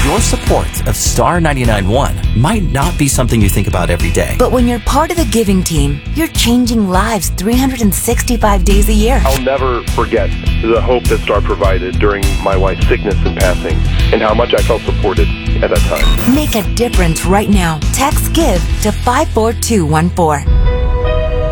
Your support of Star 99.1 might not be something you think about every day. But when you're part of the giving team, you're changing lives 365 days a year. I'll never forget the hope that Star provided during my wife's sickness and passing, and how much I felt supported at that time. Make a difference right now. Text GIVE to 54214.